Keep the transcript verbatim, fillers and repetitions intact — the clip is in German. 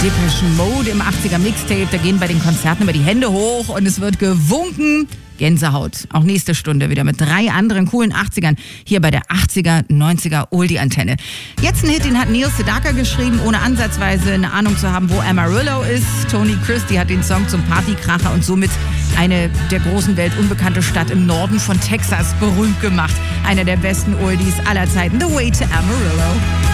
Depeche Mode im achtziger Mixtape. Da gehen bei den Konzerten immer die Hände hoch und es wird gewunken. Gänsehaut. Auch nächste Stunde wieder mit drei anderen coolen achtzigern hier bei der achtziger, neunziger Oldie-Antenne. Jetzt ein Hit, den hat Neil Sedaka geschrieben, ohne ansatzweise eine Ahnung zu haben, wo Amarillo ist. Tony Christie hat den Song zum Partykracher und somit eine der großen Welt unbekannte Stadt im Norden von Texas berühmt gemacht. Einer der besten Oldies aller Zeiten. The Way to Amarillo.